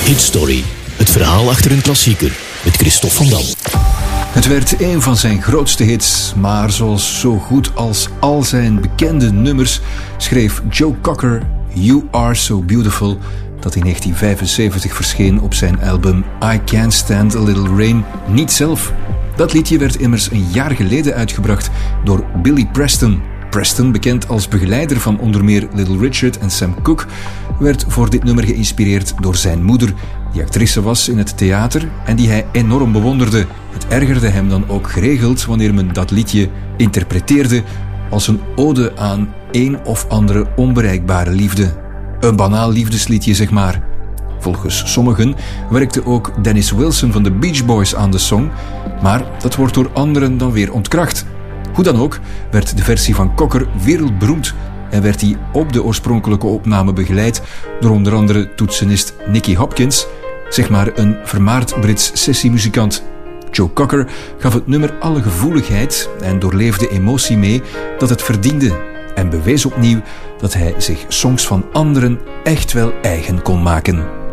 Hitstory. Het verhaal achter een klassieker. Met Christophe van Dam. Het werd een van zijn grootste hits, maar zoals zo goed als al zijn bekende nummers schreef Joe Cocker You Are So Beautiful, dat in 1975 verscheen op zijn album I Can't Stand a Little Rain, niet zelf. Dat liedje werd immers een jaar geleden uitgebracht door Billy Preston. Preston, bekend als begeleider van onder meer Little Richard en Sam Cooke, werd voor dit nummer geïnspireerd door zijn moeder, die actrice was in het theater en die hij enorm bewonderde. Het ergerde hem dan ook geregeld wanneer men dat liedje interpreteerde als een ode aan een of andere onbereikbare liefde. Een banaal liefdesliedje, zeg maar. Volgens sommigen werkte ook Dennis Wilson van de Beach Boys aan de song, maar dat wordt door anderen dan weer ontkracht. Hoe dan ook werd de versie van Cocker wereldberoemd en werd hij op de oorspronkelijke opname begeleid door onder andere toetsenist Nicky Hopkins, zeg maar een vermaard Brits sessiemuzikant. Joe Cocker gaf het nummer alle gevoeligheid en doorleefde emotie mee dat het verdiende en bewees opnieuw dat hij zich songs van anderen echt wel eigen kon maken.